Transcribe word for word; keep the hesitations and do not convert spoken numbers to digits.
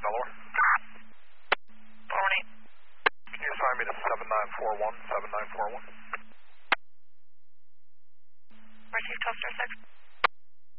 Delaware. Morning. Can you assign me to seven nine four one, seven nine four one? Received Cluster six.